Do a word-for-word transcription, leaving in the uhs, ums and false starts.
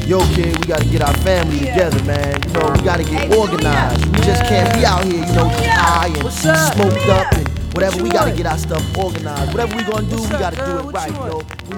yo kid, we gotta get our family together, man. You know, we gotta get organized. We just can't be out here, you know, high and smoked up and whatever. We gotta get our stuff organized. Whatever we gonna do, we gotta do it right, you know.